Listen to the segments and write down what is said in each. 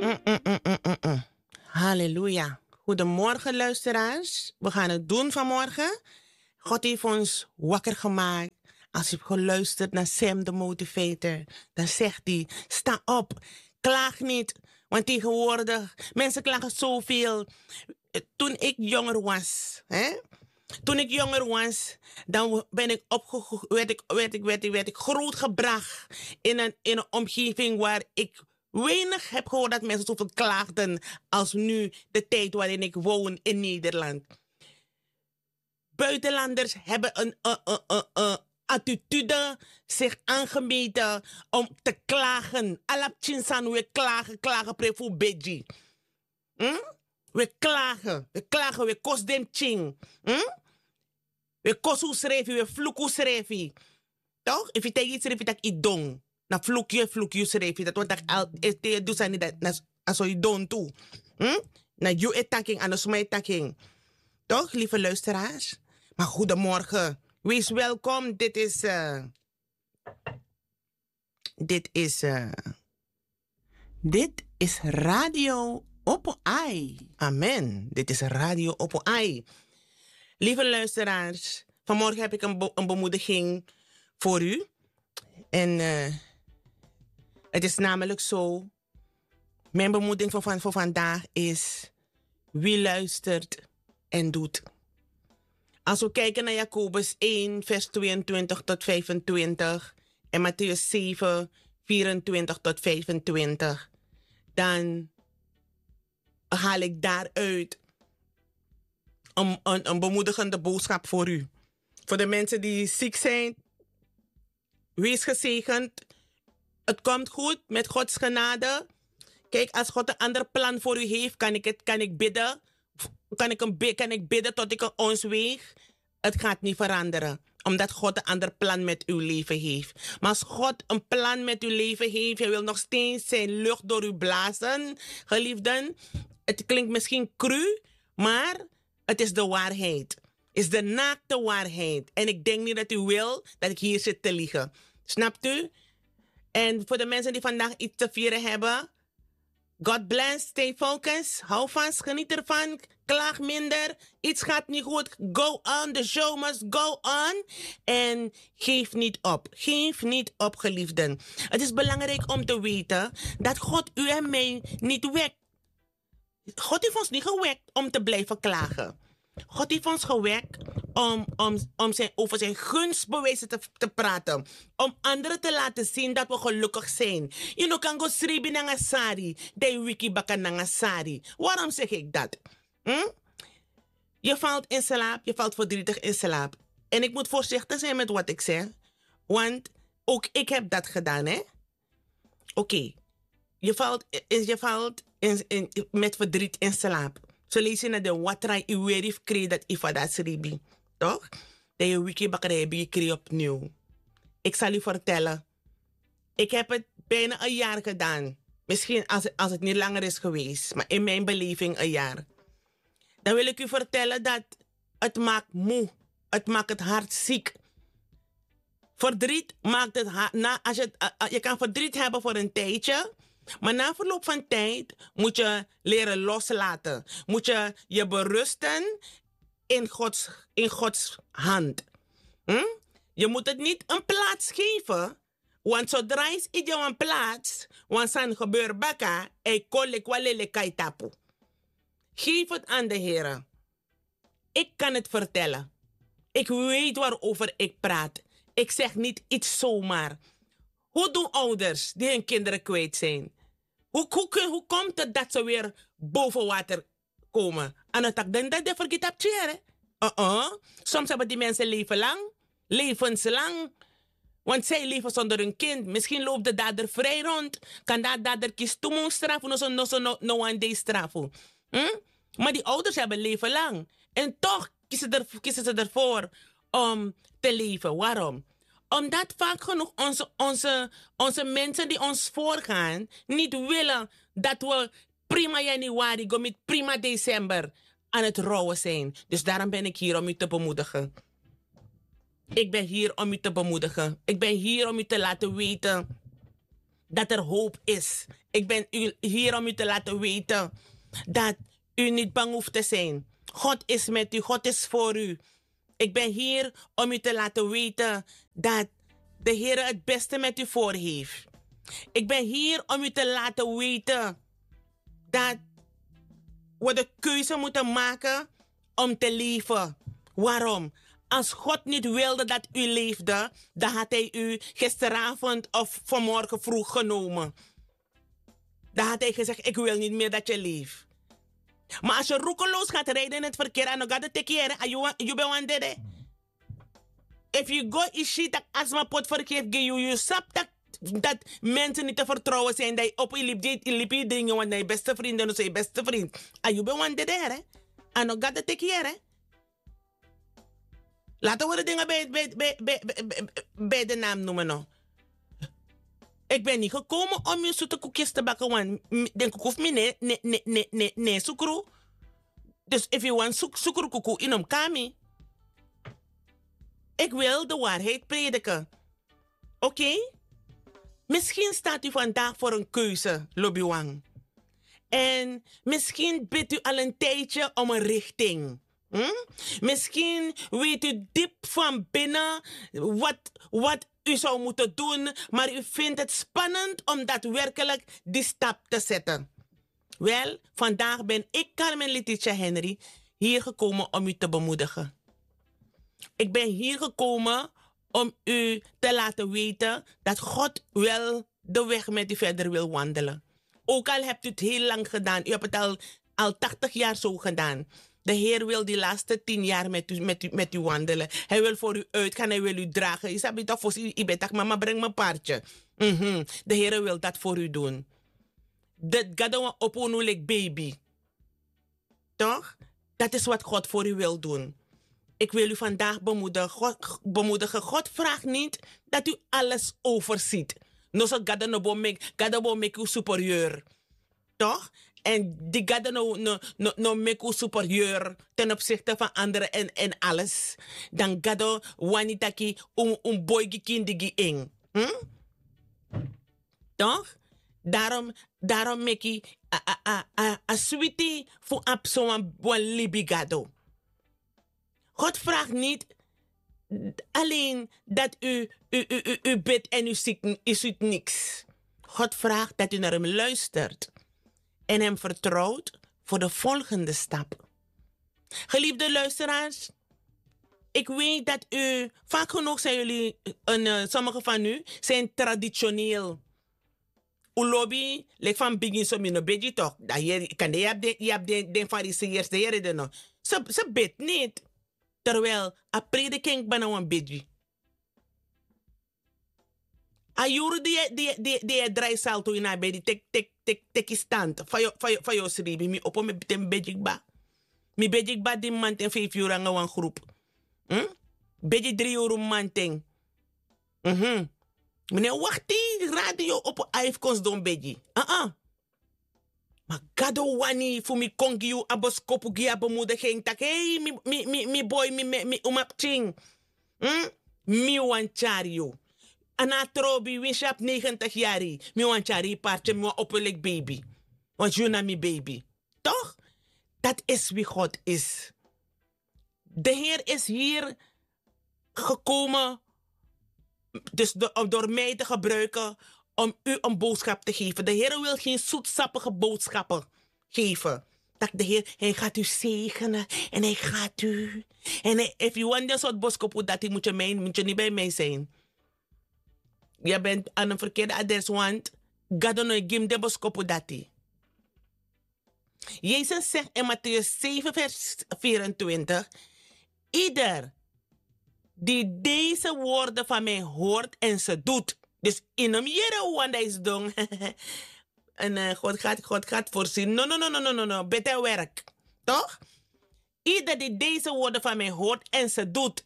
Mm. Halleluja. Goedemorgen, luisteraars. We gaan het doen vanmorgen. God heeft ons wakker gemaakt. Als je hebt geluisterd naar Sam de Motivator, dan zegt hij: sta op, klaag niet. Want tegenwoordig, mensen klagen zoveel. Toen ik jonger was, dan werd ik grootgebracht in een omgeving waar ik weinig heb gehoord dat mensen zoveel klaagden als nu, de tijd waarin ik woon in Nederland. Buitenlanders hebben een attitude zich aangemeten om te klagen. Alapchinsan, we klagen prefu beji. We klagen, we kost dem ching. We kosu srefi, we fluku srefi. Toch? If je tegen iets srefi, dat ik dong. Na flukje srefi. Dat wordt al, doe zijn niet dat, als je don toe. Na you attacking, anders mij attacking. Toch, lieve luisteraars? Maar goedemorgen. Wees welkom. Dit is Radio Oppo Ai. Amen. Dit is Radio Oppo Ai. Lieve luisteraars, vanmorgen heb ik een bemoediging voor u. En het is namelijk zo. Mijn bemoediging voor vandaag is: wie luistert en doet. Als we kijken naar Jacobus 1, vers 22 tot 25 en Mattheüs 7, 24 tot 25, dan haal ik daaruit een bemoedigende boodschap voor u. Voor de mensen die ziek zijn, wees gezegend. Het komt goed met Gods genade. Kijk, als God een ander plan voor u heeft, kan ik bidden. Kan ik bidden tot ik een ons weeg. Het gaat niet veranderen. Omdat God een ander plan met uw leven heeft. Maar als God een plan met uw leven heeft, hij wil nog steeds zijn lucht door u blazen, geliefden. Het klinkt misschien cru, maar het is de waarheid. Het is de naakte waarheid. En ik denk niet dat u wil dat ik hier zit te liegen. Snapt u? En voor de mensen die vandaag iets te vieren hebben, God bless, stay focused, hou vast, geniet ervan, klaag minder, iets gaat niet goed, go on, the show must go on. En geef niet op, geliefden. Het is belangrijk om te weten dat God u en mij niet wekt. God heeft ons niet gewekt om te blijven klagen. God heeft ons gewekt over zijn gunstbewijzen te praten. Om anderen te laten zien dat we gelukkig zijn. Je know, kan go sribi nanga sari. De wiki baka nanga sari. Waarom zeg ik dat? Je valt in slaap. Je valt verdrietig in slaap. En ik moet voorzichtig zijn met wat ik zeg. Want ook ik heb dat gedaan, hè. Oké. Je valt met verdriet in slaap. Zo lees je naar de watra iwerif kree dat ifadat sribi. Toch? Dat je wiki bakkerij kree opnieuw. Ik zal u vertellen. Ik heb het bijna een jaar gedaan. Misschien als het niet langer is geweest. Maar in mijn beleving een jaar. Dan wil ik u vertellen dat het maakt moe. Het maakt het hart ziek. Verdriet maakt het hart... Je kan verdriet hebben voor een tijdje... Maar na verloop van tijd moet je leren loslaten. Moet je je berusten in Gods hand. Je moet het niet een plaats geven. Want zodra is het jou een plaats, want dan gebeurt baka, en kolle kwalele kaitapu. Geef het aan de Heer. Ik kan het vertellen. Ik weet waarover ik praat. Ik zeg niet iets zomaar. Hoe doen ouders die hun kinderen kwijt zijn? Hoe komt het dat ze weer boven water komen? En dat ik denk dat je vergeet hebt te Soms hebben die mensen levenslang. Want zij leven zonder hun kind. Misschien loopt de dader vrij rond. Kan dat dader kies toemoen straffen? No one day straffen. Maar die ouders hebben leven lang. En toch kiezen ze ervoor om te leven. Waarom? Omdat vaak genoeg onze mensen die ons voorgaan niet willen dat we prima januari, met prima december aan het rouwen zijn. Dus daarom ben ik hier om u te bemoedigen. Ik ben hier om u te bemoedigen. Ik ben hier om u te laten weten dat er hoop is. Ik ben hier om u te laten weten dat u niet bang hoeft te zijn. God is met u, God is voor u. Ik ben hier om u te laten weten dat de Heer het beste met u voor heeft. Ik ben hier om u te laten weten dat we de keuze moeten maken om te leven. Waarom? Als God niet wilde dat u leefde, dan had hij u gisteravond of vanmorgen vroeg genomen. Dan had hij gezegd, ik wil niet meer dat je leeft. Maar als je roekeloos gaat rijden in het verkeer, en dan gaat het tekeren, en je bent aan dede. If you go ishi tak asma pot verkeerd, je sap dat mensen niet te vertrouwen zijn, dat je op je liep dingen, want je beste vrienden of je beste vriend. En je bent aan dede, hè? En dan gaat het tekeren. Laten we de dingen bij de naam noemen. No. Ik ben niet gekomen om je zoete koekjes te bakken, want denk ik hoef me nee suikru. Dus if you want suikru koekoe in om kami. Ik wil de waarheid prediken. Oké? Misschien staat u vandaag voor een keuze, Lobiwang. En misschien bidt u al een tijdje om een richting. Misschien weet u diep van binnen wat u zou moeten doen, maar u vindt het spannend om daadwerkelijk die stap te zetten. Wel, vandaag ben ik, Carmen Letitia Henry, hier gekomen om u te bemoedigen. Ik ben hier gekomen om u te laten weten dat God wel de weg met u verder wil wandelen. Ook al hebt u het heel lang gedaan, u hebt het al 80 jaar zo gedaan. De Heer wil die laatste 10 jaar met u wandelen. Hij wil voor u uitgaan, hij wil u dragen. Je sabi toch voor u bent, mama breng mijn paardje. De Heer wil dat voor u doen. Dat gaat op een baby. Toch? Dat is wat God voor u wil doen. Ik wil u vandaag bemoedigen. God vraagt niet dat u alles overziet. No so God no make u superieur. Toch? En die God no make u superieur ten opzichte van anderen en alles. Dan God wanitaki boygi kindigi ing. Toch? Daarom make je a sweetie voor zo'n libigado. God vraagt niet alleen dat u bidt en u ziet niks. God vraagt dat u naar hem luistert en hem vertrouwt voor de volgende stap. Geliefde luisteraars, ik weet dat u, vaak genoeg zijn jullie, sommige van u, zijn traditioneel. Ulobi, lek van begin zo min beji toch. Je hebt de fariseërs, de heren nog. Ze bidt niet. Terwijl, a prediking ben een beetje. A jure die draai salto in a bedi tek stand. Van jou sribi, mi opo me bitem bejik ba. Mi bejik ba di man ten 5 uur aan een groep. Bejik 3 uur man ten. Meneer, wacht die radio op iPhones don beji. Maar gado wani fu mi kongi u abos kopu gi abemoediging tak. Hey, mi boy, mi umapching. Mi wanchari you. Anatrobi, winshap 90 jari. Mi wanchari partje, mi opelik baby. Want you na mi baby. Toch? Dat is wie God is. De Heer is hier gekomen, dus door mij te gebruiken, om u een boodschap te geven. De Heer wil geen zoetsappige boodschappen geven. Dat de Heer, hij gaat u zegenen en hij gaat u. En if you want dat soort boodschap, dat moet je niet bij mij zijn. Je bent aan een verkeerde adres, want God no gim de boodschap dat. Jezus zegt in Mattheüs 7 vers 24, ieder die deze woorden van mij hoort en ze doet. Dus in hem jere wanda is doen. En God gaat voorzien. No. Beter werk. Toch? Ieder die deze woorden van mij hoort en ze doet.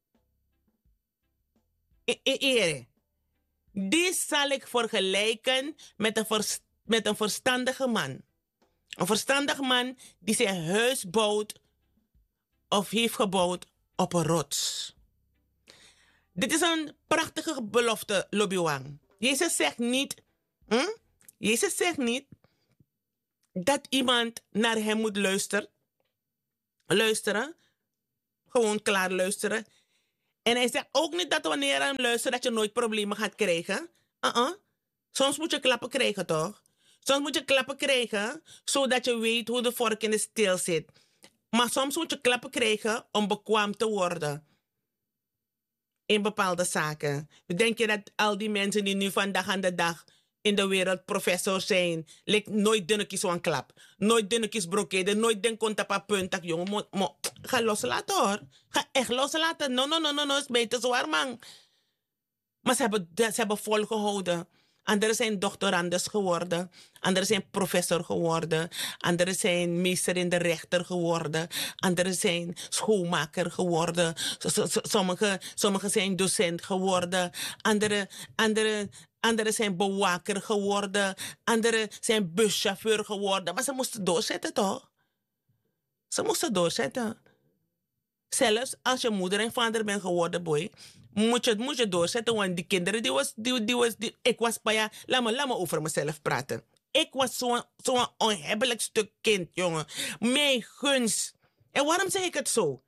Die zal ik vergelijken met een verstandige man. Een verstandig man die zijn huis bouwt of heeft gebouwd op een rots. Dit is een prachtige belofte, Lobiwang. Jezus zegt niet Hm? Jezus zegt niet dat iemand naar hem moet luisteren. Gewoon klaar luisteren. En hij zegt ook niet dat wanneer je hem luistert, dat je nooit problemen gaat krijgen. Soms moet je klappen krijgen, toch? Soms moet je klappen krijgen, zodat je weet hoe de vork in de steel zit. Maar soms moet je klappen krijgen om bekwaam te worden in bepaalde zaken. Denk je dat al die mensen die nu vandaag aan de dag in de wereld professor zijn, nooit dunnetjes zo'n klap, nooit dunnetjes brocade, nooit den kontapa punt, tak jongen, ga loslaten hoor. Ga echt loslaten. No, is beter zwaar man. Maar ze hebben volgehouden. Anderen zijn doctorandus geworden. Anderen zijn professor geworden. Anderen zijn meester in de rechter geworden. Anderen zijn schoonmaker geworden. Sommigen zijn docent geworden. Anderen zijn bewaker geworden. Anderen zijn buschauffeur geworden. Maar ze moesten doorzetten toch? Ze moesten doorzetten. Zelfs als je moeder en vader bent geworden, boy, moet je doorzetten. Want die kinderen, ik was bij ja, laat me over mezelf praten. Ik was zo'n onhebbelijk stuk kind, jongen. Mijn gunst. En waarom zeg ik het zo?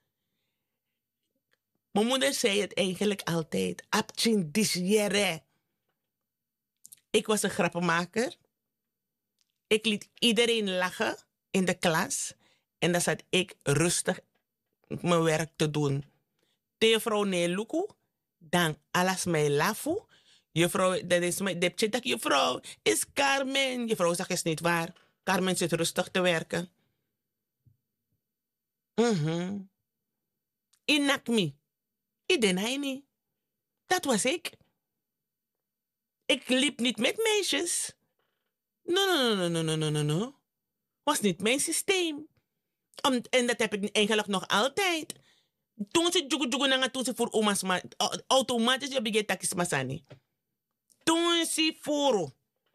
Mijn moeder zei het eigenlijk altijd. Apchin disjere. Ik was een grappenmaker. Ik liet iedereen lachen in de klas. En dan zat ik rustig mijn werk te doen. De juffrouw Neluku, dan alles mij lafu. Juffrouw, dat is mijn depje dat juffrouw is Carmen. Juffrouw zegt is niet waar. Carmen zit rustig te werken. Inakmi. Idenhaini. Dat was ik. Ik liep niet met meisjes. No. Was niet mijn systeem. En dat heb ik eigenlijk nog altijd. Toen ze jugu nanga toen ze voor oma's ma automatisch je begint takis masani. Toen ze voor.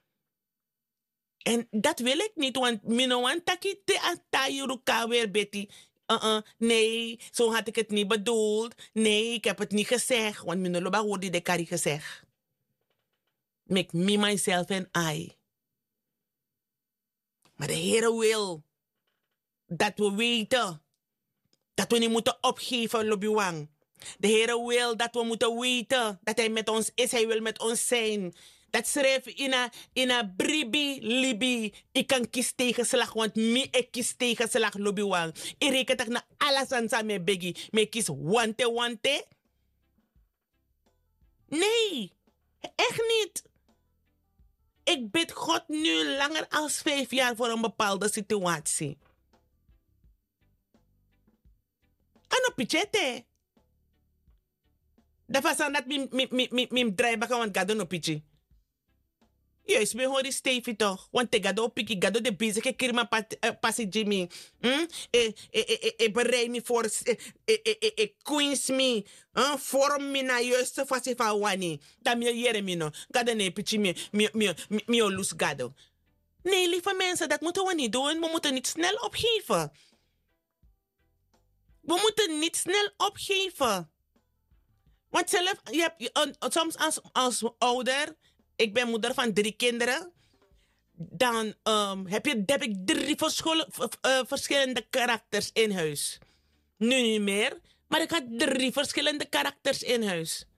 En dat wil ik niet, want minoan taki te atayuruka weer Betty. Nee, zo had ik het niet bedoeld. Nee, ik heb het niet gezegd, want minoloba hoorde de kari gezegd. Make me, myself and I. Maar de Heere wil dat we weten dat we niet moeten opgeven, Lobiwang. De Heere wil dat we moeten weten dat Hij met ons is. Hij wil met ons zijn. Dat schrijf in a bribi libi. Ik kan kies tegenslag, want ik kies tegenslag, Lobiwang. Ik reken dat na alles aan samen begi. Me kies wante. Nee, echt niet. Ik bid God nu langer als 5 jaar voor een bepaalde situatie. Ano pichete. Dat was aan dat mim drijven gaan, want gado no pichi. Juist, me hoor die Stevie toch. Want te gado piki, gado de bezige kirma passi Jimmy. Berei me voor, queens me. Vorm me na juiste fasi van wani. Dan me jere me no. Gado ne pichi me o lus gado. Nee, lieve mensen, dat moeten we niet doen. We moeten niet snel opgeven. We moeten niet snel opgeven. Want zelf, je hebt, soms als ouder, ik ben moeder van 3 kinderen, dan heb ik 3 verschillende karakters in huis. Nu niet meer, maar ik had 3 verschillende karakters in huis.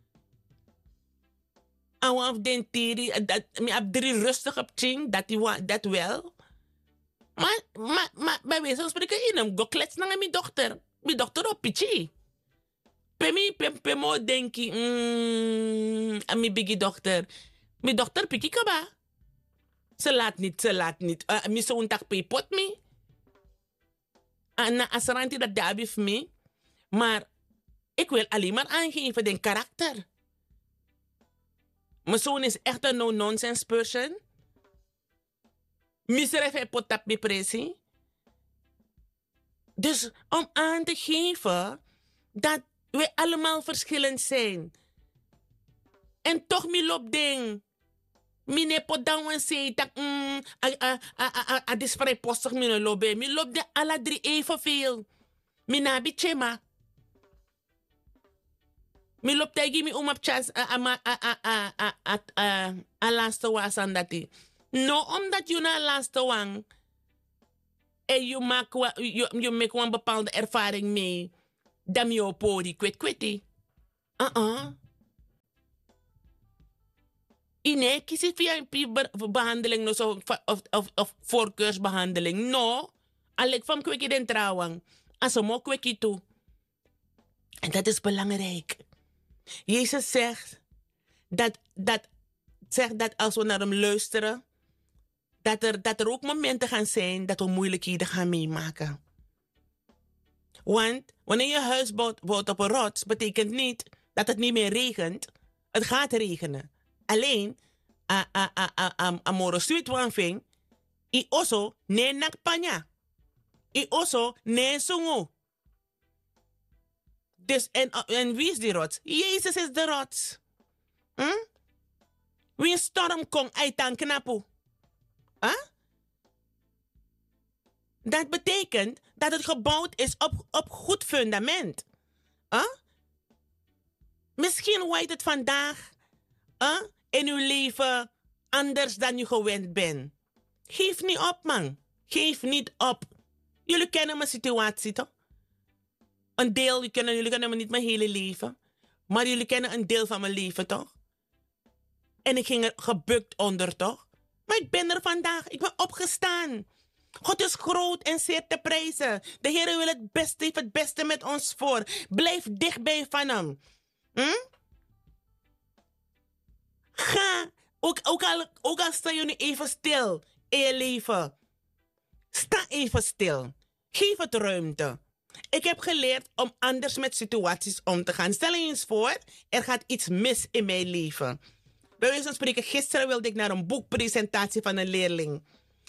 Af den tiri, ik heb 3 rustig op ching, dat wel. Maar bij wijze van spreken, in hem goklets naar mijn dochter. Mijn dochter op pichi. Pemo denki, aan mijn biggie dochter. Mijn dochter piki kaba. Ze laat niet. Mijn zoon tak pot me. En asaranti dat dabi voor me. Maar ik wil alleen maar aangeven den karakter. Mijn zoon is echt een no-nonsense person. Misref hij pot tap me pressie. Dus om aan te geven dat we allemaal verschillend zijn. En toch mi lop ding. Mi ne pot dan wan say dat dis vrijpostig mi no lobe. Mi lop de alle 3 evenveel. Mi na bi chema. Mi lop tegi mi umap chas a laatste was aan dat die. No, omdat je na laatste wang en je maakt een bepaalde ervaring mee, dan je op die kwet. Nee, kies je via een behandeling no, zo, of voorkeursbehandeling. No, alleen van kwekkie den trouwang. Als ze mo kwekkie toe. En dat is belangrijk. Jezus zegt dat als we naar hem luisteren, dat er ook momenten gaan zijn dat we moeilijkheden gaan meemaken. Want wanneer je huis bouwt op een rots, betekent niet dat het niet meer regent. Het gaat regenen. Alleen, a moro suit wan ving, I oso ne nakpanya. I oso ne sungu. Dus, en wie is die rots? Jezus is de rots. Wie een storm komt uit aan knapu. Dat betekent dat het gebouwd is op goed fundament. Misschien waait het vandaag in uw leven anders dan u gewend bent. Geef niet op, man. Geef niet op. Jullie kennen mijn situatie, toch? Een deel, jullie kennen me niet mijn hele leven. Maar jullie kennen een deel van mijn leven, toch? En ik ging er gebukt onder, toch? Maar ik ben er vandaag. Ik ben opgestaan. God is groot en zeer te prijzen. De Heer wil het beste, heeft het beste met ons voor. Blijf dichtbij van hem. Ga, ook al sta je nu even stil in je leven. Sta even stil. Geef het ruimte. Ik heb geleerd om anders met situaties om te gaan. Stel je eens voor, er gaat iets mis in mijn leven. Bij wijze van spreken, gisteren wilde ik naar een boekpresentatie van een leerling.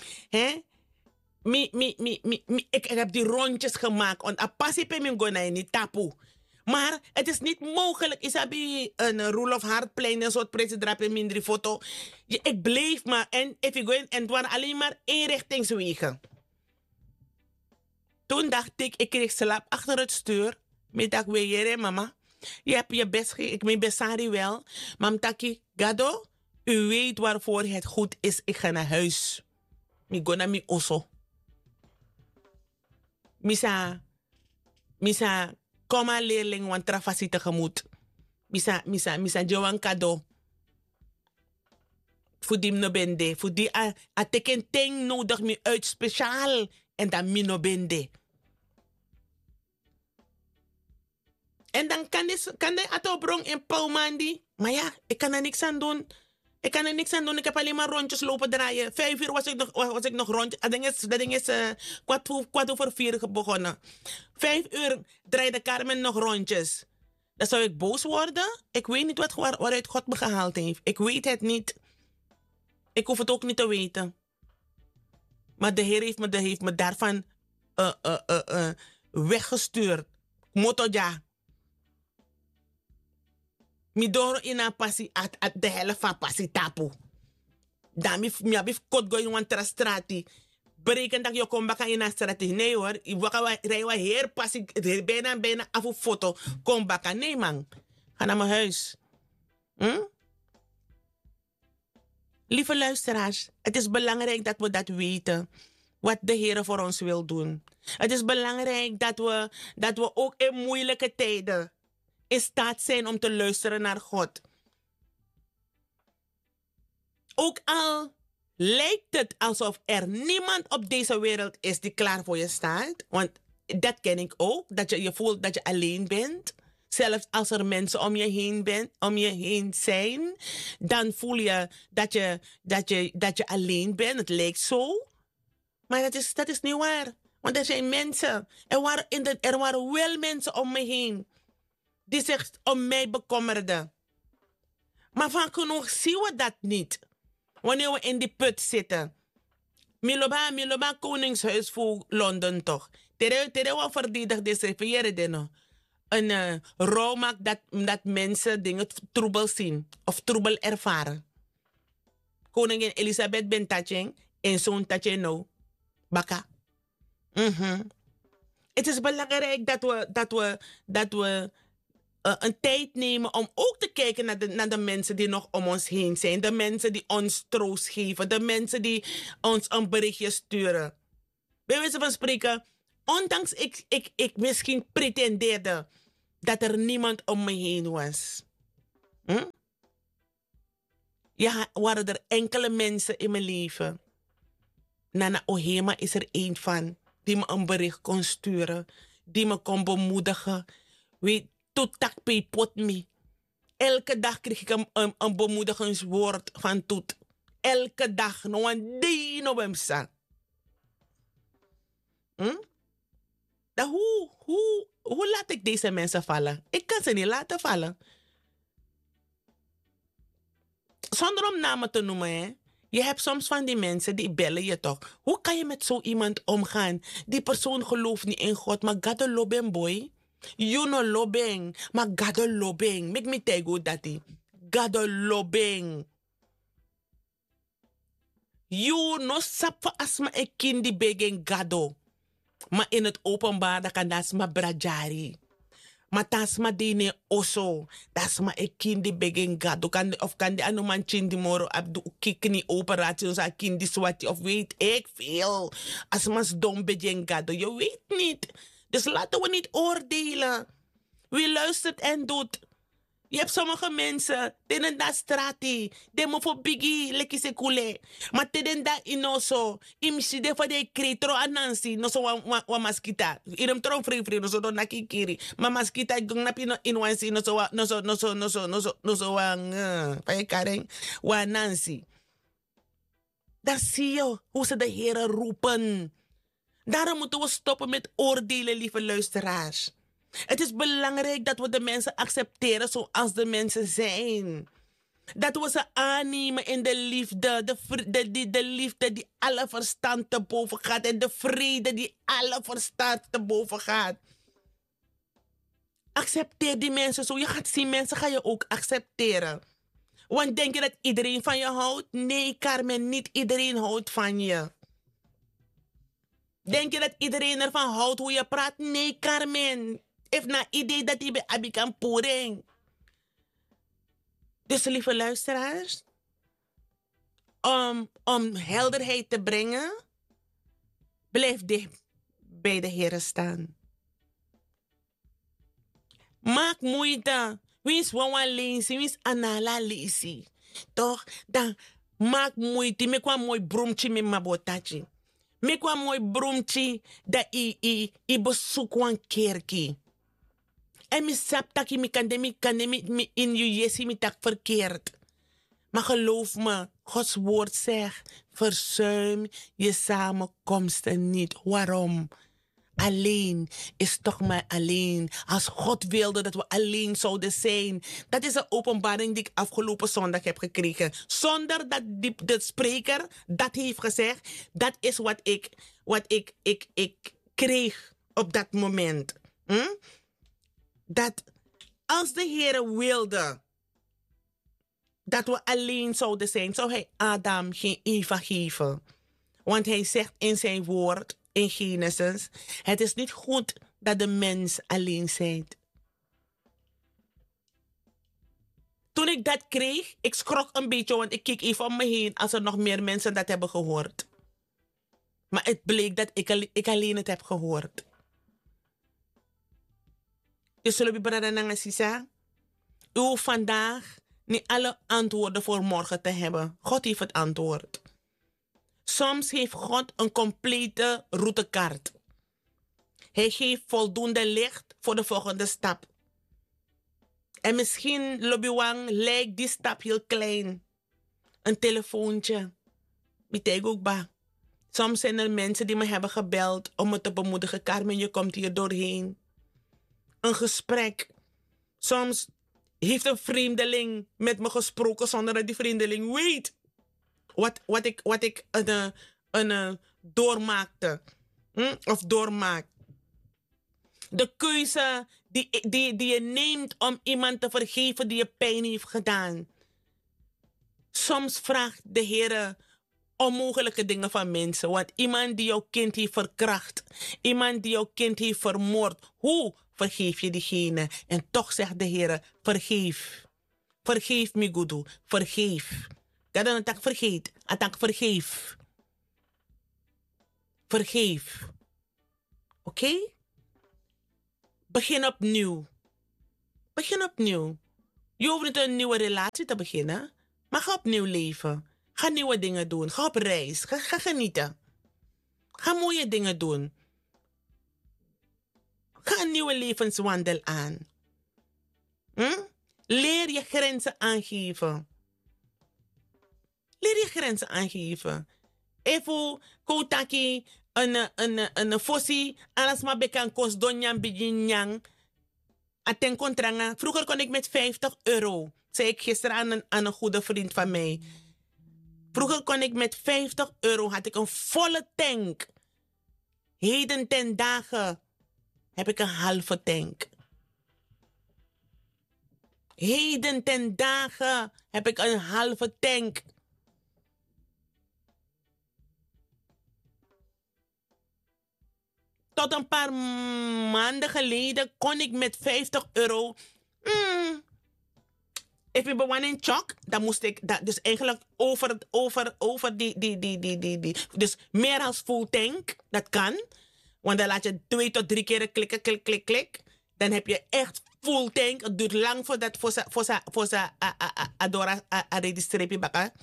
Ik heb die rondjes gemaakt. Want apassie pe mijn gona niet tapu. Maar het is niet mogelijk. Isabi een Rule of Hartplein, een soort president in mindere foto. Ik bleef maar. En het waren alleen maar eenrichtingswegen. Toen dacht ik kreeg slaap achter het stuur. Middag weer, mama. Je hebt je best gedaan. Ik ben besari wel. Mam taki, gado, u weet waarvoor het goed is. Ik ga naar huis. Mi gona mi oso. Misa, kom maar leerling, want trafasi tegemoet. Misa, Johan cadeau. Voor die no bende. Voor die a teken ting nodig me uit speciaal. En dan mi no bende. En dan kan de atobrong in Paumandi. Maar ja, ik kan er niks aan doen. Ik heb alleen maar rondjes lopen draaien. 5 uur was ik nog rond. Dat ding is 4:15 begonnen. 5 uur draaide Carmen nog rondjes. Dan zou ik boos worden. Ik weet niet waaruit God me gehaald heeft. Ik weet het niet. Ik hoef het ook niet te weten. Maar de Heer heeft me daarvan weggestuurd. Motoja. Midoro ina passi at de helft van passi tapu. Dan mi abif kot go in tra strati. Bereken dat je kom baka ina strati. Nee hoor. I waka rewa heer passi. Bijna afu foto. Kom baka. Nee man. Ga naar mijn huis. Lieve luisteraars. Het is belangrijk dat we dat weten. Wat de Heer voor ons wil doen. Het is belangrijk dat we ook in moeilijke tijden in staat zijn om te luisteren naar God. Ook al lijkt het alsof er niemand op deze wereld is die klaar voor je staat. Want dat ken ik ook. Dat je voelt dat je alleen bent. Zelfs als er mensen om je heen zijn. Dan voel je dat je alleen bent. Het lijkt zo. Maar dat is niet waar. Want er zijn mensen. Er waren wel mensen om me heen. Die zich om mij bekommerden. Maar van genoeg zien we dat niet. Wanneer we in die put zitten. Miloba Koningshuis voor Londen toch. Tere wat verdedigd is even een rouw maakt dat mensen dingen troebel zien. Of troebel ervaren. Koningin Elisabeth ben Tatjeng. En zo'n Tatjeng nou. Baka. Het is belangrijk dat we een tijd nemen om ook te kijken naar de mensen die nog om ons heen zijn. De mensen die ons troost geven. De mensen die ons een berichtje sturen. Bij wijze van spreken, ondanks ik misschien pretendeerde dat er niemand om me heen was. Ja, waren er enkele mensen in mijn leven. Nana Ohema is er één van. Die me een bericht kon sturen. Die me kon bemoedigen. Weet, toetak pe pot me. Elke dag kreeg ik een bemoedigingswoord van Toet. Elke dag. No een day no bemsa. Hoe laat ik deze mensen vallen? Ik kan ze niet laten vallen. Zonder om namen te noemen, hè. Je hebt soms van die mensen die bellen je toch. Hoe kan je met zo iemand omgaan? Die persoon gelooft niet in God, maar God loben boy. You no lobeng, maar God lobeng. Make me tell you that. God lobeng. You no sap asma e kindi begen gado. Maar in het openbaar, dat kan dat maar brajari. Maar dat maar dine oso. Dat is maar een kind die begin gado. Of kan die anoman chindi moro abdu kikni operatie. Of een kind die swati. Of weet ik veel. Als mas dom begin gado. Je weet niet. Dus laten we niet oordelen. Wie luistert en doet. Je hebt sommige mensen, tenen da strati, de mo voor bigi, leki se kule. Maar tenen da inoso, imsi de voor de kretro anansi, no so wa maskita. Irem tron free, no so don naki kiri. Ma maskita gong napi no inwansi, no so pa je karen, wa nansi. Dan zie je hoe ze de heren roepen. Daarom moeten we stoppen met oordelen, lieve luisteraars. Het is belangrijk dat we de mensen accepteren zoals de mensen zijn. Dat we ze aannemen in de liefde. De liefde die alle verstand te boven gaat. En de vrede die alle verstand te boven gaat. Accepteer die mensen zo. Je gaat zien, mensen ga je ook accepteren. Want denk je dat iedereen van je houdt? Nee, Carmen, niet iedereen houdt van je. Denk je dat iedereen ervan houdt hoe je praat? Nee, Carmen. Heeft na idee dat hij bij Abikan Poering. Dus lieve luisteraars, om helderheid te brengen, blijf dicht bij de Heer staan. Maak moeite. Wie is wawan lezen, wie is anala lezen. Toch? Dan maak moeite. Me kwam mooi bromtje met mabotachi. Me kwam mooi bromtje dat i bezoek wan kerkie. En mi sap tak mi kan mi in je jesi mi tak verkeerd. Maar geloof me, Gods woord zegt, verzuim je samenkomsten niet. Waarom? Alleen is toch maar alleen. Als God wilde dat we alleen zouden zijn. Dat is een openbaring die ik afgelopen zondag heb gekregen. Zonder dat de spreker dat heeft gezegd. Dat is wat ik kreeg op dat moment. Dat als de Heer wilde dat we alleen zouden zijn, zou hij Adam geen Eva geven. Want hij zegt in zijn woord, in Genesis, het is niet goed dat de mens alleen zijt. Toen ik dat kreeg, ik schrok een beetje, want ik keek even om me heen als er nog meer mensen dat hebben gehoord. Maar het bleek dat ik alleen het heb gehoord. Dus zullen we braden Sisa? U hoeft vandaag niet alle antwoorden voor morgen te hebben. God heeft het antwoord. Soms heeft God een complete routekaart. Hij geeft voldoende licht voor de volgende stap. En misschien, Lobiwang, lijkt die stap heel klein. Een telefoontje. Betekent ook ba. Soms zijn er mensen die me hebben gebeld om me te bemoedigen. Carmen, je komt hier doorheen. Een gesprek. Soms heeft een vreemdeling met me gesproken zonder dat die vreemdeling weet wat ik doormaakte. Of doormaak. De keuze die je neemt om iemand te vergeven die je pijn heeft gedaan. Soms vraagt de Heer onmogelijke dingen van mensen. Want iemand die jouw kind heeft verkracht. Iemand die jouw kind heeft vermoord. Hoe vergeef je diegene. En toch zegt de Heer, vergeef. Vergeef me, Gudu. Vergeef. Dat dan tak vergeet. Atak vergeef. Vergeef. Oké? Begin opnieuw. Begin opnieuw. Je hoeft niet een nieuwe relatie te beginnen. Maar ga opnieuw leven. Ga nieuwe dingen doen. Ga op reis. Ga genieten. Ga mooie dingen doen. Ga een nieuwe levenswandel aan. Leer je grenzen aangeven. Leer je grenzen aangeven. Even koutaki een fossi alles maar bekan kost donjan bijinyang. Aten kontranga. Vroeger kon ik met €50, zei ik gisteren aan een goede vriend van mij. Vroeger kon ik met €50 had ik een volle tank. Heden ten dagen heb ik een halve tank. Heden ten dagen heb ik een halve tank. Tot een paar maanden geleden kon ik met €50. If ik bewan in chok, dan moest ik dus eigenlijk over die. Dus meer als full tank, dat kan. Want dan laat je 2 tot 3 keer klikken, klik, klik, klik. Dan heb je echt full tank. Het duurt lang voordat voor Adora de streepje bakken.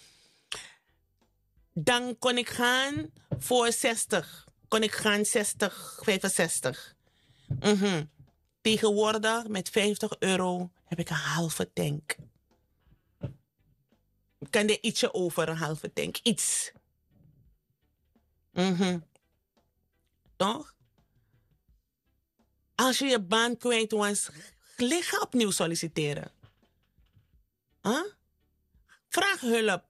Dan kon ik gaan voor 60. Kon ik gaan 60, 65. Tegenwoordig met €50 heb ik een halve tank. Kan er ietsje over een halve tank? Iets. Toch? Als je je baan kwijt was, ga opnieuw solliciteren. Vraag hulp.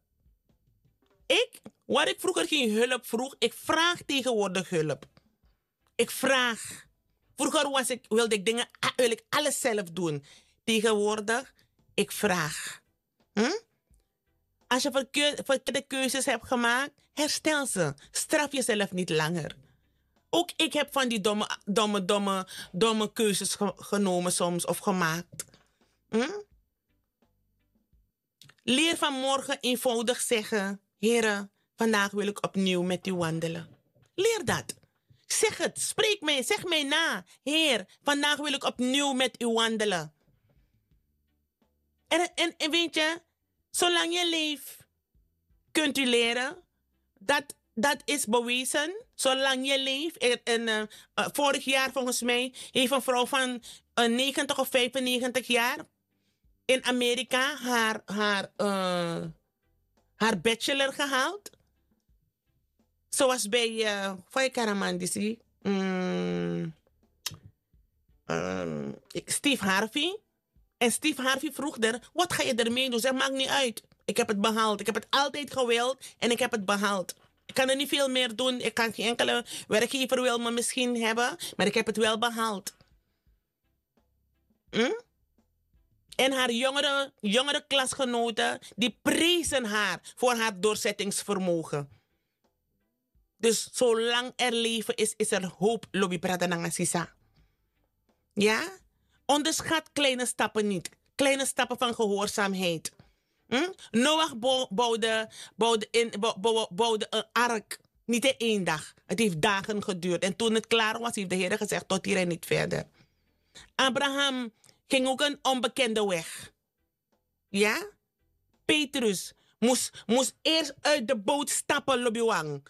Waar ik vroeger geen hulp vroeg, ik vraag tegenwoordig hulp. Ik vraag. Vroeger wilde ik dingen, wil ik alles zelf doen. Tegenwoordig, ik vraag. Als je verkeerde keuzes hebt gemaakt, herstel ze. Straf jezelf niet langer. Ook ik heb van die domme keuzes genomen soms of gemaakt. Leer vanmorgen eenvoudig zeggen, Heere, vandaag wil ik opnieuw met u wandelen. Leer dat. Zeg het, spreek mij, zeg mij na. Heer, vandaag wil ik opnieuw met u wandelen. En weet je, zolang je leeft, kunt u leren. Dat is bewezen. Zolang je leeft. Vorig jaar volgens mij heeft een vrouw van 90 of 95 jaar in Amerika haar bachelor gehaald. Zoals bij Karamandisi. Steve Harvey. En Steve Harvey vroeg er, wat ga je ermee doen? Zeg, maakt niet uit. Ik heb het behaald. Ik heb het altijd gewild en ik heb het behaald. Ik kan er niet veel meer doen. Ik kan geen enkele werkgever wil me misschien hebben, maar ik heb het wel behaald. En haar jongere klasgenoten, die prezen haar voor haar doorzettingsvermogen. Dus zolang er leven is, is er hoop, Lobby Pradanangasisa. Ja? Onderschat kleine stappen niet. Kleine stappen van gehoorzaamheid. Noach bouwde een ark. Niet in 1 dag. Het heeft dagen geduurd. En toen het klaar was, heeft de Heer gezegd, tot hier en niet verder. Abraham ging ook een onbekende weg. Ja? Petrus moest eerst uit de boot stappen, Lobiwang.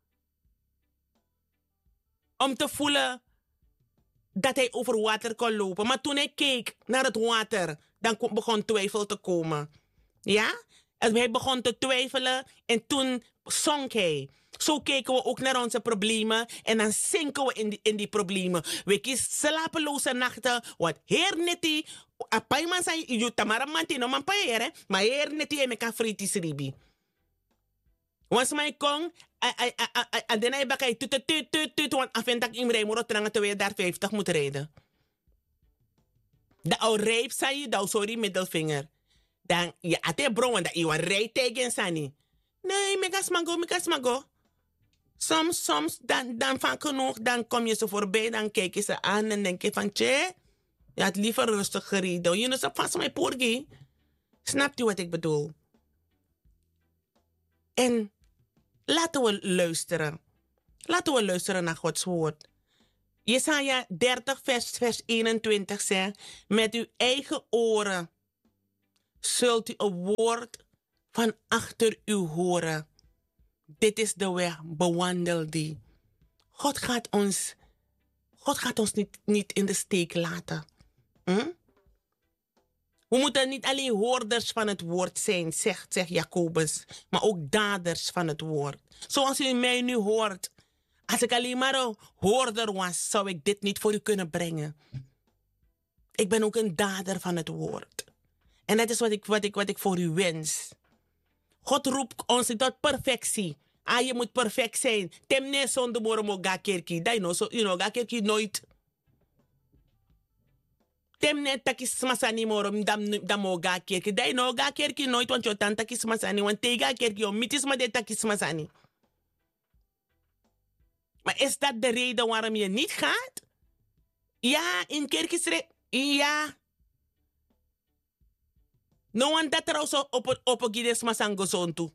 Om te voelen dat hij over water kon lopen. Maar toen hij keek naar het water, dan begon twijfel te komen. Ja? En hij begon te twijfelen en toen zonk hij. Zo kijken we ook naar onze problemen en dan zinken we in die problemen. We kiezen slapeloze nachten, want Heer neti, apaiman zei, je tamaramanti no man paere, maar Heer neti en meka friti sribi. Was mijn kong, adenai bakay tut, want afentak imrei moro tranga terwijl je daar 50 moet rijden. De oude rijp zei je, sorry middelvinger. Dan, je ate bron, dat je een rij tegen sani. Nee, mekas mago. Soms, dan van genoeg, dan kom je ze voorbij, dan kijk je ze aan en denk je van, tje, Je had liever rustig gereden. Je is vast mijn porgie. Snapt u wat ik bedoel? En laten we luisteren. Laten we luisteren naar Gods woord. Jesaja 30 vers 21 zegt: met uw eigen oren zult u een woord van achter u horen. Dit is de weg, bewandel die. God gaat ons niet in de steek laten. We moeten niet alleen hoorders van het woord zijn, zegt Jacobus, maar ook daders van het woord. Zoals u mij nu hoort. Als ik alleen maar een hoorder was, zou ik dit niet voor u kunnen brengen. Ik ben ook een dader van het woord. En dat is wat ik voor u wens. God roept ons tot perfectie. Je moet perfect zijn. Temne zonder moromo ga kerkie. Ga kerkie nooit. Temne takis masani morom dam mo ga kerkie. Dai no ga kerkie nooit, want je tante takis masani. Want te ga kerkie, mitis ma de takis masani. Maar is dat de reden waarom je niet gaat? Ja, in kerkisre. Ja. No one dat er also op een gides masango zoon toe.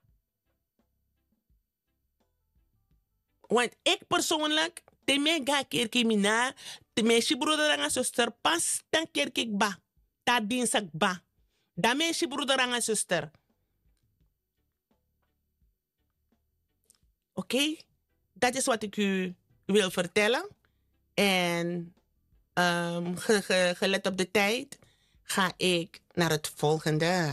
Want ik persoonlijk, te me ga kerkie mina, te me si broeder en zuster, pas dan kerkik ba. Ta dinsdag ba. Dan me si broeder en zuster. Oké? Dat is wat ik u wil vertellen. En gelet op de tijd ga ik naar het volgende.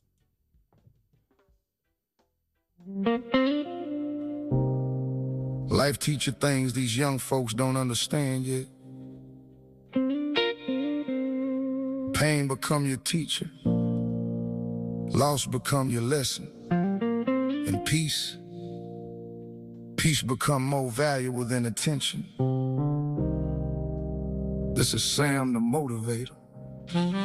Life teach you things these young folks don't understand yet. Pain become your teacher. Loss become your lesson. And peace become more valuable than attention. This is Sam the Motivator.